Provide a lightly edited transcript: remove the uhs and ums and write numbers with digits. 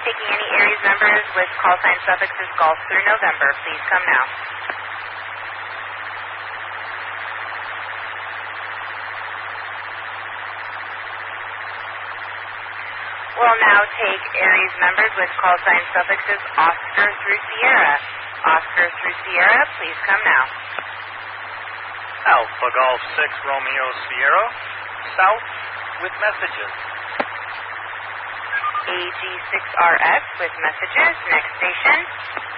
taking any Aries members with call sign suffixes Golf through November. Please come now. We'll now take Aries members with call sign suffixes Oscar through Sierra. Oscar through Sierra, please come now. Alpha Golf 6 Romeo Sierra, south with messages. AG6RX with messages. Next station.